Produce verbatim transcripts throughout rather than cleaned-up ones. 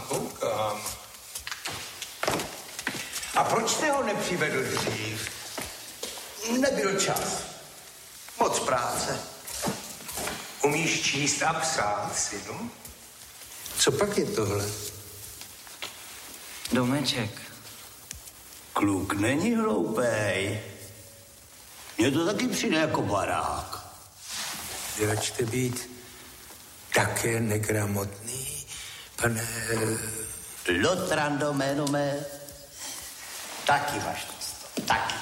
koukám. A proč jste ho nepřivedl dřív? Nebyl čas. Moc práce. Umíš číst a psát, synu? Co pak je tohle? Domeček. Kluk není hloupej. Mně to taky přijde jako barák. Vyračte být také negramotný, pane... Lotrando jméno mé. Taky vaštnost, taky.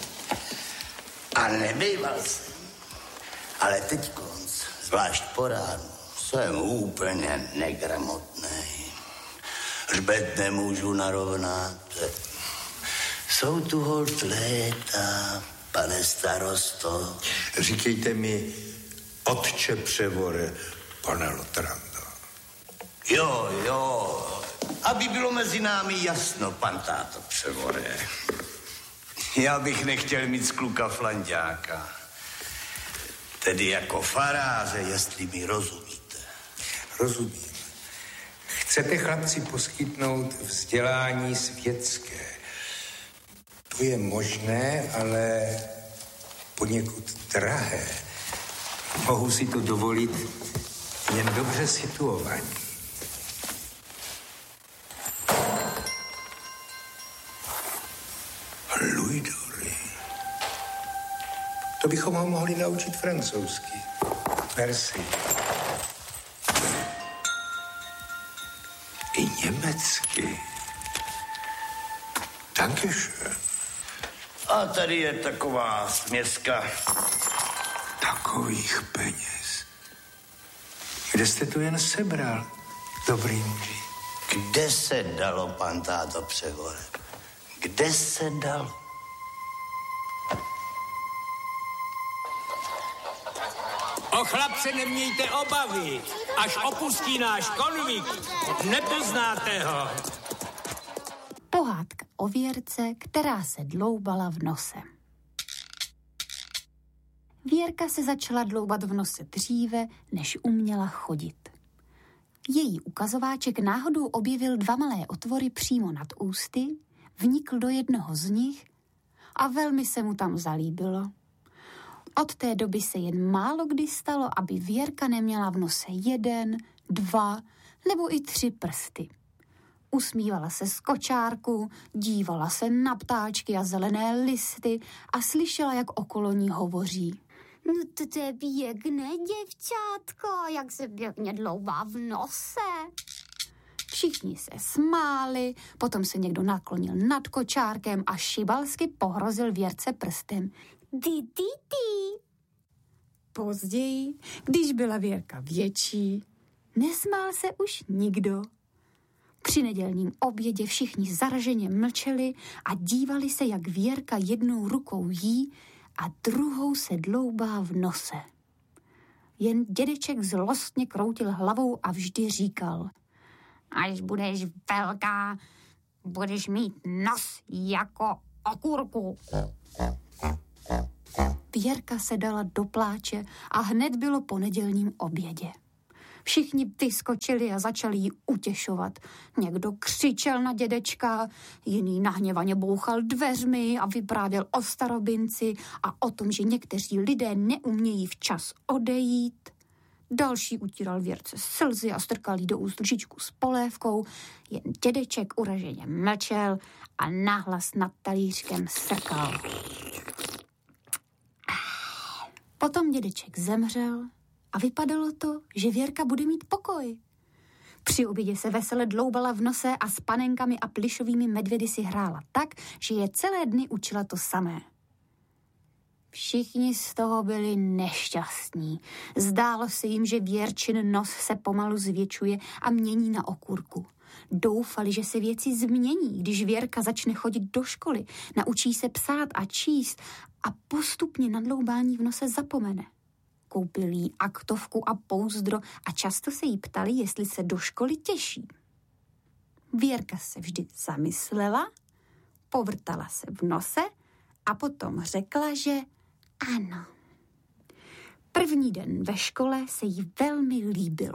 A nebýval jsem. Ale teď konc, zvlášť po ránu, jsem úplně negramotnej. Hřbet nemůžu narovnat. Jsou tu holt léta, pane starosto. Říkejte mi, otče Převore, pane Lotrando. Jo, jo, aby bylo mezi námi jasno, pan táto Převore. Já bych nechtěl mít z kluka flanďáka. Tedy jako faráře, jestli mi rozumíte. Rozumím. Chcete chlapci poskytnout vzdělání světské. To je možné, ale poněkud drahé. Mohu si to dovolit jen dobře situovaní. Luidory. To bychom ho mohli naučit francouzsky. Merci. I německy. Dankeschön. A tady je taková směska. Takových peněz. Kde jste to jen sebral, dobrý muži? Kde se dalo, pan táto Převore? Kde se dalo? O chlapce nemějte obavy, až opustí náš konvikt, nepoznáte ho. Pohádka o Věrce, která se dloubala v nose. Věrka se začala dloubat v nose dříve, než uměla chodit. Její ukazováček náhodou objevil dva malé otvory přímo nad ústy, vnikl do jednoho z nich a velmi se mu tam zalíbilo. Od té doby se jen málo kdy stalo, aby Věrka neměla v nose jeden, dva nebo i tři prsty. Usmívala se z kočárku, dívala se na ptáčky a zelené listy a slyšela, jak okolo ní hovoří. No to je pěkné, děvčátko, jak se pěkně dloubá v nose. Všichni se smáli, potom se někdo naklonil nad kočárkem a šibalsky pohrozil Věrce prstem. Ty, ty, ty. Později, když byla Věrka větší, nesmál se už nikdo. Při nedělním obědě všichni zaraženě mlčeli a dívali se, jak Věrka jednou rukou jí a druhou se dloubá v nose. Jen dědeček zlostně kroutil hlavou a vždy říkal: Až budeš velká, budeš mít nos jako okurku. Věrka se dala do pláče a hned bylo po nedělním obědě. Všichni vyskočili a začali ji utěšovat. Někdo křičel na dědečka, jiný nahněvaně bouchal dveřmi a vyprávěl o starobinci a o tom, že někteří lidé neumějí včas odejít. Další utíral Věrce slzy a strkal jí do úst lžičku s polévkou. Jen dědeček uraženě mlčel a nahlas nad talířkem srkal. Potom dědeček zemřel a vypadalo to, že Věrka bude mít pokoj. Při obědě se vesele dloubala v nose a s panenkami a plišovými medvědy si hrála tak, že je celé dny učila to samé. Všichni z toho byli nešťastní. Zdálo se jim, že Věrčin nos se pomalu zvětšuje a mění na okurku. Doufali, že se věci změní, když Věrka začne chodit do školy, naučí se psát a číst a postupně na dloubání v nose zapomene. Koupil jí aktovku a pouzdro a často se jí ptali, jestli se do školy těší. Věrka se vždy zamyslela, povrtala se v nose a potom řekla, že ano. První den ve škole se jí velmi líbilo.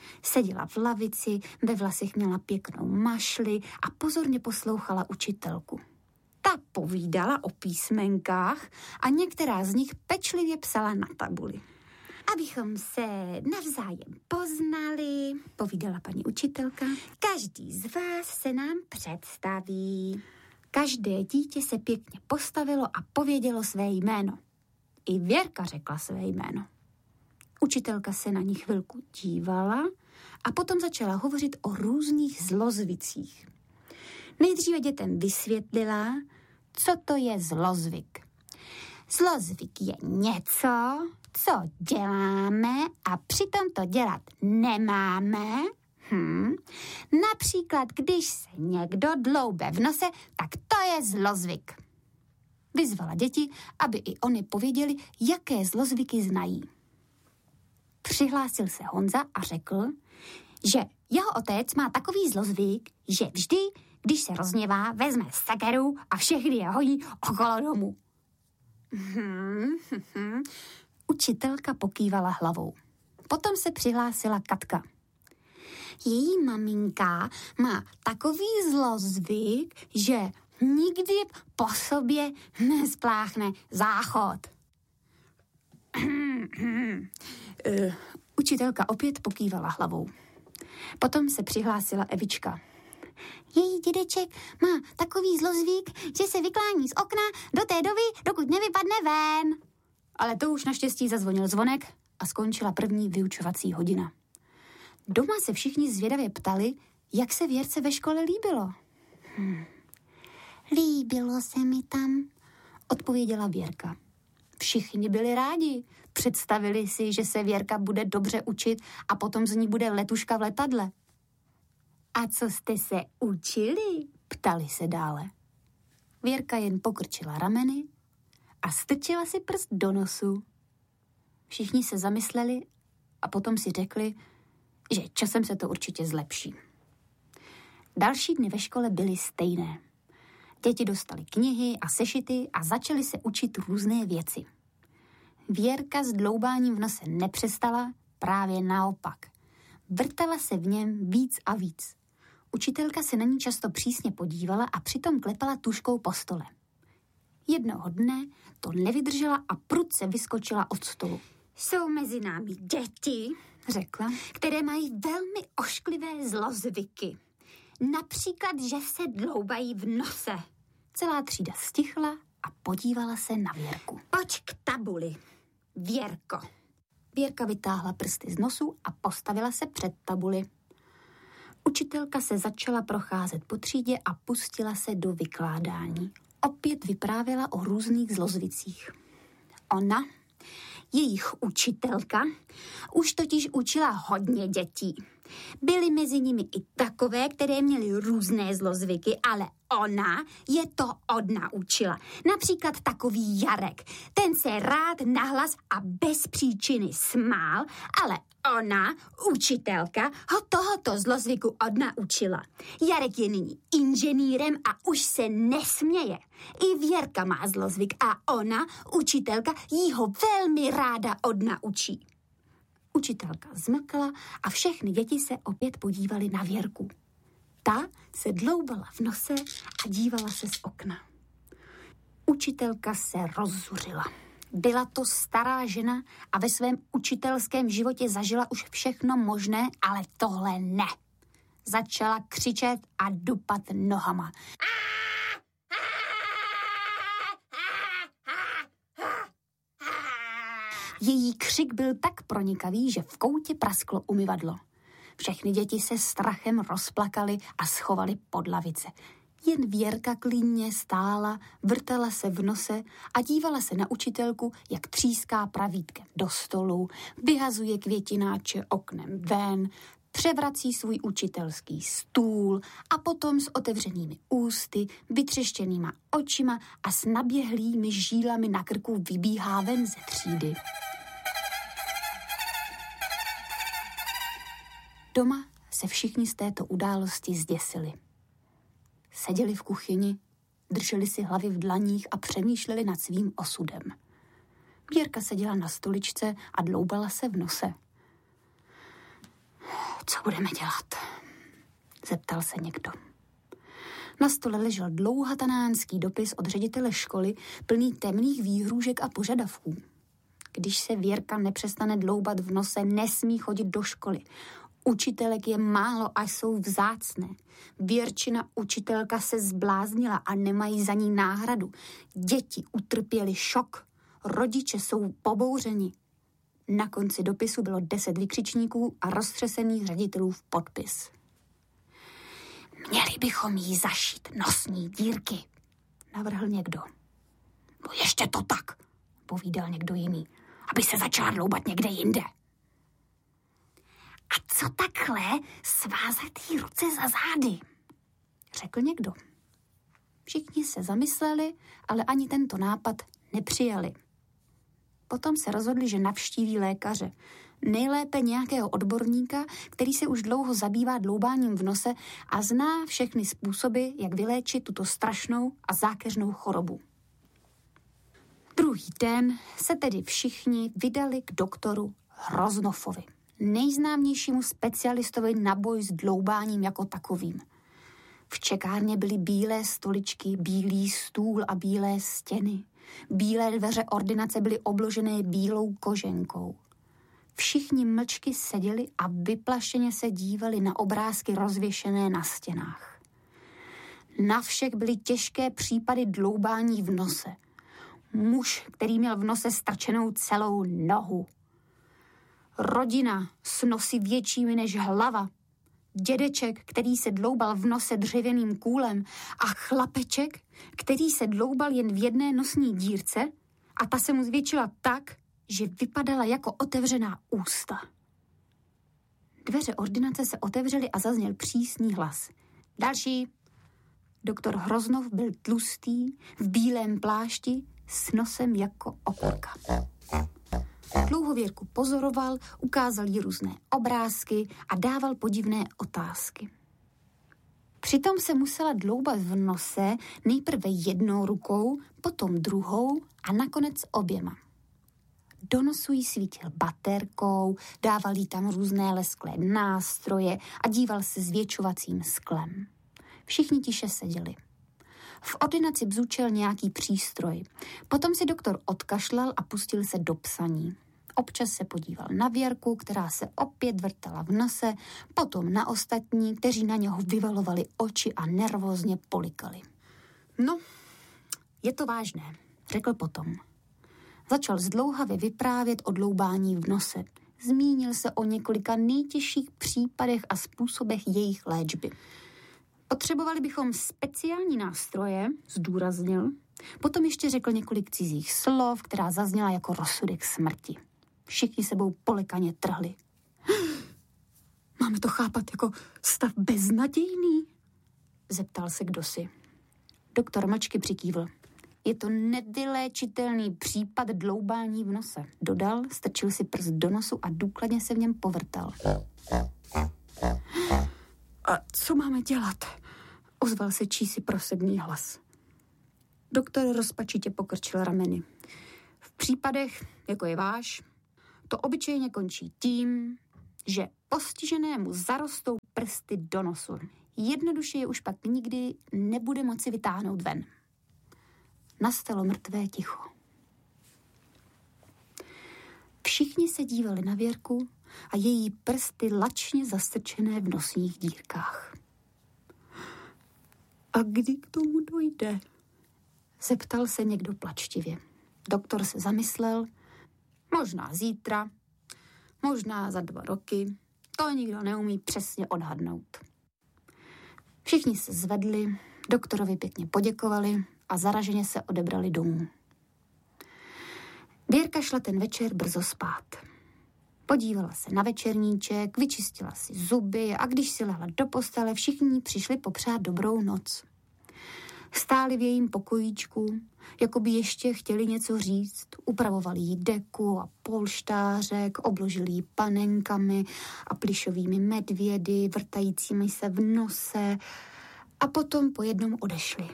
Seděla v lavici, ve vlasech měla pěknou mašli a pozorně poslouchala učitelku. Ta povídala o písmenkách a některá z nich pečlivě psala na tabuli. Abychom se navzájem poznali, povídala paní učitelka, každý z vás se nám představí. Každé dítě se pěkně postavilo a povědělo své jméno. I Věrka řekla své jméno. Učitelka se na ní chvilku dívala a potom začala hovořit o různých zlozvicích. Nejdříve dětem vysvětlila, co to je zlozvyk. Zlozvyk je něco, co děláme a přitom to dělat nemáme. Hm. Například, když se někdo dloube v nose, tak to je zlozvyk. Vyzvala děti, aby i oni pověděli, jaké zlozvyky znají. Přihlásil se Honza a řekl, že jeho otec má takový zlozvyk, že vždy, když se rozněvá, vezme sekeru a všechny je hojí okolo domu. Hmm, hmm. Učitelka pokývala hlavou. Potom se přihlásila Katka. Její maminka má takový zlozvyk, že nikdy po sobě nespláchne záchod. uh, učitelka opět pokývala hlavou. Potom se přihlásila Evička. Její dědeček má takový zlozvyk, že se vyklání z okna do té doby, dokud nevypadne ven. Ale to už naštěstí zazvonil zvonek a skončila první vyučovací hodina. Doma se všichni zvědavě ptali, jak se Věrce ve škole líbilo. Hm. Líbilo se mi tam, odpověděla Věrka. Všichni byli rádi. Představili si, že se Věrka bude dobře učit a potom z ní bude letuška v letadle. A co jste se učili? Ptali se dále. Věrka jen pokrčila rameny a strčila si prst do nosu. Všichni se zamysleli a potom si řekli, že časem se to určitě zlepší. Další dny ve škole byly stejné. Děti dostali knihy a sešity a začaly se učit různé věci. Věrka s dloubáním v nose nepřestala, právě naopak. Vrtala se v něm víc a víc. Učitelka se na ní často přísně podívala a přitom klepala tužkou po stole. Jednoho dne to nevydržela a prudce vyskočila od stolu. Jsou mezi námi děti, řekla, které mají velmi ošklivé zlozvyky. Například, že se dloubají v nose. Celá třída stichla a podívala se na Věrku. Pojď k tabuli, Věrko. Věrka vytáhla prsty z nosu a postavila se před tabuli. Učitelka se začala procházet po třídě a pustila se do vykládání. Opět vyprávěla o různých zlozvicích. Ona, jejich učitelka, už totiž učila hodně dětí. Byly mezi nimi i takové, které měly různé zlozvyky, ale ona je to odnaučila. Například takový Jarek. Ten se rád nahlas a bez příčiny smál, ale ona, učitelka, ho tohoto zlozvyku odnaučila. Jarek je nyní inženýrem a už se nesměje. I Věrka má zlozvyk a ona, učitelka, jí ho velmi ráda odnaučí. Učitelka zmlkla a všechny děti se opět podívaly na Věrku. Ta se dloubala v nose a dívala se z okna. Učitelka se rozzuřila. Byla to stará žena a ve svém učitelském životě zažila už všechno možné, ale tohle ne. Začala křičet a dupat nohama. Její křik byl tak pronikavý, že v koutě prasklo umyvadlo. Všechny děti se strachem rozplakaly a schovaly pod lavice. Jen Věrka klidně stála, vrtala se v nose a dívala se na učitelku, jak tříská pravítkem do stolu, vyhazuje květináče oknem ven, převrací svůj učitelský stůl a potom s otevřenými ústy, vytřeštěnýma očima a s naběhlými žílami na krku vybíhá ven ze třídy. Doma se všichni z této události zděsili. Seděli v kuchyni, drželi si hlavy v dlaních a přemýšleli nad svým osudem. Věrka seděla na stoličce a dloubala se v nose. Co budeme dělat? Zeptal se někdo. Na stole ležel dlouhatanánský dopis od ředitele školy, plný temných výhrůžek a požadavků. Když se Věrka nepřestane dloubat v nose, nesmí chodit do školy. Učitelek je málo a jsou vzácné. Věrčina učitelka se zbláznila a nemají za ní náhradu. Děti utrpěly šok. Rodiče jsou pobouřeni. Na konci dopisu bylo deset vykřičníků a roztřesených ředitelův podpis. Měli bychom jí zašít nosní dírky, navrhl někdo. No ještě to tak, povídal někdo jiný, aby se začala dloubat někde jinde. A co takhle svázat jí ruce za zády, řekl někdo. Všichni se zamysleli, ale ani tento nápad nepřijali. Potom se rozhodli, že navštíví lékaře. Nejlépe nějakého odborníka, který se už dlouho zabývá dloubáním v nose a zná všechny způsoby, jak vyléčit tuto strašnou a zákeřnou chorobu. Druhý den se tedy všichni vydali k doktoru Hroznofovi, nejznámějšímu specialistovi na boj s dloubáním jako takovým. V čekárně byly bílé stoličky, bílý stůl a bílé stěny. Bílé dveře ordinace byly obložené bílou koženkou. Všichni mlčky seděli a vyplašeně se dívali na obrázky rozvěšené na stěnách. Na všech byly těžké případy dloubání v nose. Muž, který měl v nose strčenou celou nohu. Rodina s nosy většími než hlava. Dědeček, který se dloubal v nose dřevěným kůlem a chlapeček, který se dloubal jen v jedné nosní dírce a ta se mu zvětšila tak, že vypadala jako otevřená ústa. Dveře ordinace se otevřely a zazněl přísný hlas. Další. Doktor Hroznov byl tlustý, v bílém plášti, s nosem jako okurka. Dlouho Věrku pozoroval, ukázal jí různé obrázky a dával podivné otázky. Přitom se musela dloubat v nose nejprve jednou rukou, potom druhou a nakonec oběma. Do nosu jí svítil baterkou, dával jí tam různé lesklé nástroje a díval se zvětšovacím sklem. Všichni tiše seděli. V ordinaci bzučel nějaký přístroj. Potom si doktor odkašlal a pustil se do psaní. Občas se podíval na Věrku, která se opět vrtala v nose, potom na ostatní, kteří na něho vyvalovali oči a nervózně polikali. No, je to vážné, řekl potom. Začal zdlouhavě vyprávět o dloubání v nose. Zmínil se o několika nejtěžších případech a způsobech jejich léčby. Potřebovali bychom speciální nástroje, zdůraznil. Potom ještě řekl několik cizích slov, která zazněla jako rozsudek smrti. Všichni sebou polekaně trhli. Máme to chápat jako stav beznadějný? Zeptal se kdosi. Doktor mlčky přikývl. Je to nevyléčitelný případ dloubání v nose. Dodal, strčil si prst do nosu a důkladně se v něm povrtal. A co máme dělat? Ozval se čísi prosebný hlas. Doktor rozpačitě pokrčil rameny. V případech, jako je váš, to obyčejně končí tím, že postiženému zarostou prsty do nosu. Jednoduše je už pak nikdy nebude moci vytáhnout ven. Nastalo mrtvé ticho. Všichni se dívali na Věrku a její prsty lačně zastrčené v nosních dírkách. A kdy k tomu dojde? Zeptal se někdo plačtivě. Doktor se zamyslel. Možná zítra, možná za dva roky. To nikdo neumí přesně odhadnout. Všichni se zvedli, doktorovi pěkně poděkovali a zaraženě se odebrali domů. Věrka šla ten večer brzo spát. Podívala se na večerníček, vyčistila si zuby a když si lehla do postele, všichni přišli popřát dobrou noc. Stáli v jejím pokojíčku, jako by ještě chtěli něco říct, upravovali jí deku a polštářek, obložili jí panenkami a plyšovými medvědy, vrtajícími se v nose a potom po jednom odešli.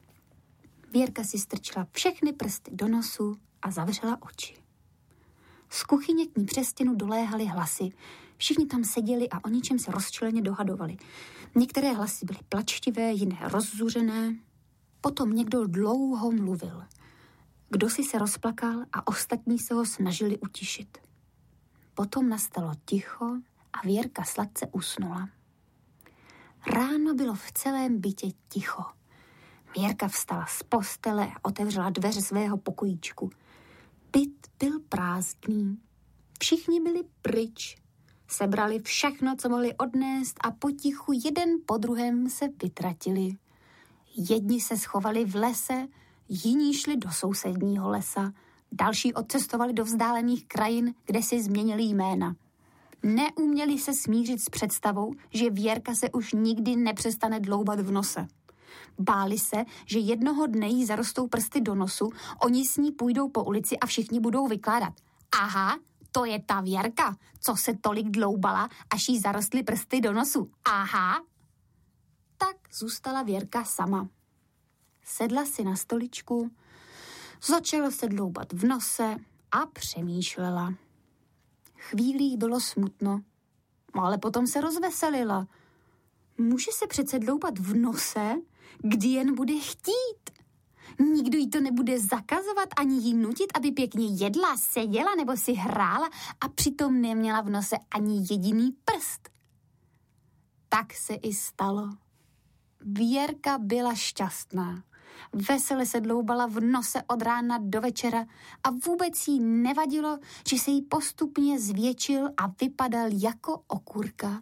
Věrka si strčila všechny prsty do nosu a zavřela oči. Z kuchyně k ní přes stěnu doléhaly hlasy. Všichni tam seděli a o ničem se rozčileně dohadovali. Některé hlasy byly plačtivé, jiné rozzuřené. Potom někdo dlouho mluvil. Kdosi se rozplakal a ostatní se ho snažili utišit. Potom nastalo ticho a Věrka sladce usnula. Ráno bylo v celém bytě ticho. Věrka vstala z postele a otevřela dveře svého pokojíčku. Byt byl prázdný. Všichni byli pryč. Sebrali všechno, co mohli odnést a potichu jeden po druhém se vytratili. Jedni se schovali v lese, jiní šli do sousedního lesa. Další odcestovali do vzdálených krajin, kde si změnili jména. Neuměli se smířit s představou, že Věrka se už nikdy nepřestane dloubat v nose. Báli se, že jednoho dne jí zarostou prsty do nosu, oni s ní půjdou po ulici a všichni budou vykládat. Aha, to je ta Věrka, co se tolik dloubala, až jí zarostly prsty do nosu. Aha. Tak zůstala Věrka sama. Sedla si na stoličku, začala se dloubat v nose a přemýšlela. Chvíli jí bylo smutno, ale potom se rozveselila. Může se přece dloubat v nose, kdy jen bude chtít. Nikdo jí to nebude zakazovat ani jí nutit, aby pěkně jedla, seděla nebo si hrála a přitom neměla v nose ani jediný prst. Tak se i stalo. Věrka byla šťastná. Vesele se dloubala v nose od rána do večera a vůbec jí nevadilo, že se jí postupně zvětšil a vypadal jako okurka.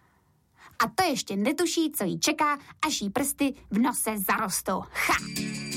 A to ještě netuší, co jí čeká, až jí prsty v nose zarostou. Ha!